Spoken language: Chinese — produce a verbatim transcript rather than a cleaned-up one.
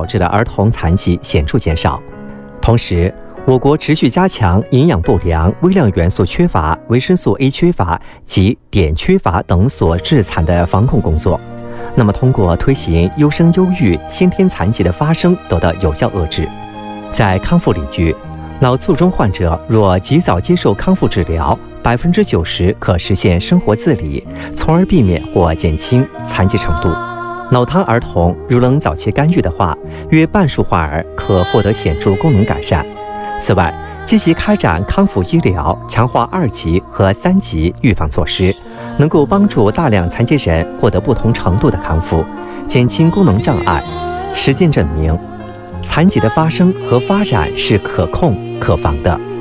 导致的儿童残疾显著减少。同时，我国持续加强营养不良、微量元素缺乏、维生素 A 缺乏及碘缺乏等所致残的防控工作。那么，通过推行优生优育，先天残疾的发生得到有效遏制。在康复领域，脑卒中患者若及早接受康复治疗，百分之九十可实现生活自理，从而避免或减轻残疾程度。脑瘫儿童如能早期干预的话，约半数患儿可获得显著功能改善。此外，积极开展康复医疗，强化二级和三级预防措施，能够帮助大量残疾人获得不同程度的康复，减轻功能障碍。实践证明，残疾的发生和发展是可控可防的。